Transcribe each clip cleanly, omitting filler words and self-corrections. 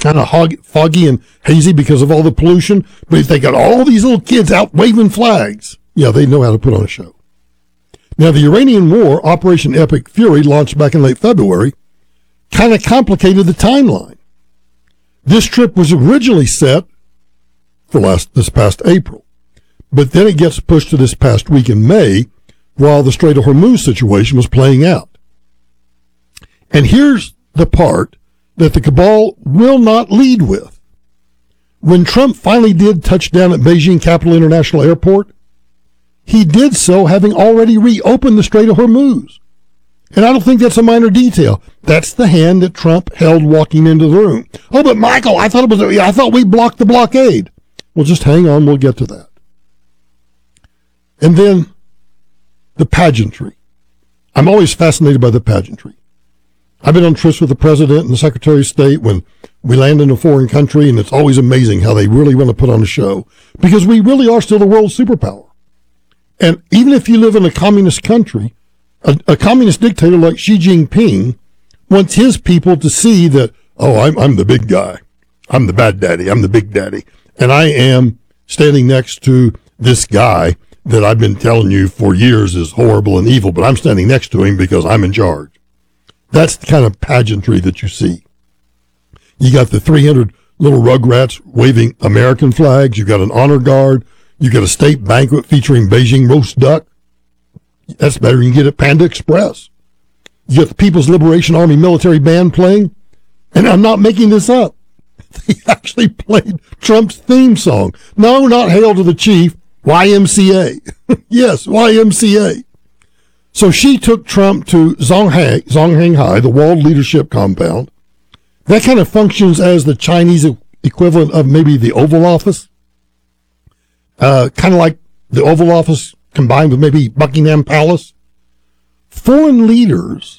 kind of foggy and hazy because of all the pollution. But if they got all these little kids out waving flags, yeah, they know how to put on a show. Now, the Iranian war, Operation Epic Fury, launched back in late February, kind of complicated the timeline. This trip was originally set for this past April, but then it gets pushed to this past week in May while the Strait of Hormuz situation was playing out. And here's the part that the cabal will not lead with. When Trump finally did touch down at Beijing Capital International Airport, he did so having already reopened the Strait of Hormuz. And I don't think that's a minor detail. That's the hand that Trump held walking into the room. Oh, but Michael, I thought we blocked the blockade. Well, just hang on, we'll get to that. And then the pageantry. I'm always fascinated by the pageantry. I've been on trips with the president and the secretary of state when we land in a foreign country, and it's always amazing how they really want to put on a show because we really are still the world's superpower. And even if you live in a communist country, a communist dictator like Xi Jinping wants his people to see that, oh, I'm the big guy. I'm the bad daddy. I'm the big daddy. And I am standing next to this guy that I've been telling you for years is horrible and evil, but I'm standing next to him because I'm in charge. That's the kind of pageantry that you see. You got the 300 little rugrats waving American flags. You got an honor guard. You got a state banquet featuring Beijing roast duck. That's better than you get at Panda Express. You got the People's Liberation Army military band playing. And I'm not making this up. They actually played Trump's theme song. No, not Hail to the Chief. YMCA. Yes, YMCA. So she took Trump to Zhonghai, the walled leadership compound. That kind of functions as the Chinese equivalent of maybe the Oval Office. Kind of like the Oval Office combined with maybe Buckingham Palace. Foreign leaders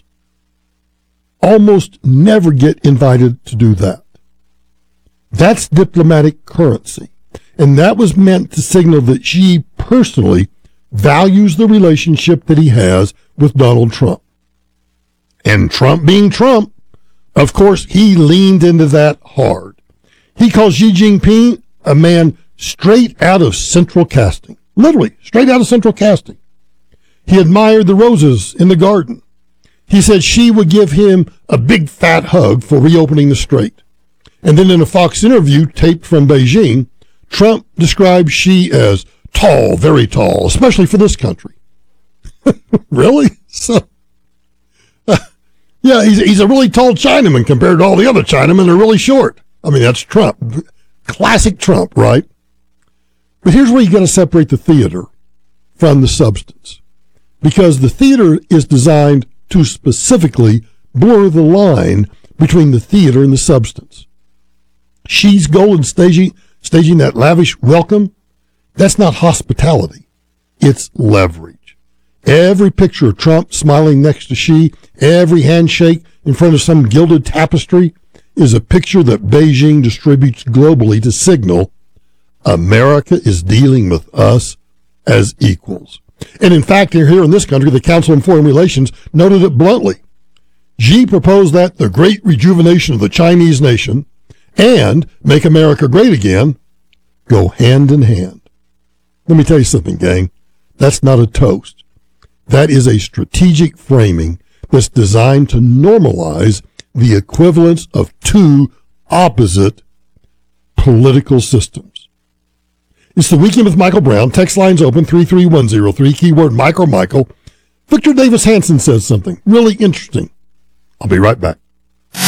almost never get invited to do that. That's diplomatic currency. And that was meant to signal that Xi personally values the relationship that he has with Donald Trump. And Trump being Trump, of course, he leaned into that hard. He calls Xi Jinping a man straight out of central casting. Literally, straight out of central casting. He admired the roses in the garden. He said Xi would give him a big fat hug for reopening the strait. And then in a Fox interview taped from Beijing, Trump described Xi as tall, very tall, especially for this country. Really? So, yeah, he's a really tall Chinaman compared to all the other Chinamen. They're really short. I mean, that's Trump. Classic Trump, right? But here's where you got to separate the theater from the substance. Because the theater is designed to specifically blur the line between the theater and the substance. Xi's goal in staging that lavish welcome, that's not hospitality. It's leverage. Every picture of Trump smiling next to Xi, every handshake in front of some gilded tapestry is a picture that Beijing distributes globally to signal America is dealing with us as equals. And in fact, here in this country, the Council on Foreign Relations noted it bluntly. Xi proposed that the great rejuvenation of the Chinese nation and make America great again go hand in hand. Let me tell you something, gang. That's not a toast. That is a strategic framing that's designed to normalize the equivalence of two opposite political systems. It's the Weekend with Michael Brown. Text lines open 33103, keyword Michael. Victor Davis Hanson says something really interesting. I'll be right back.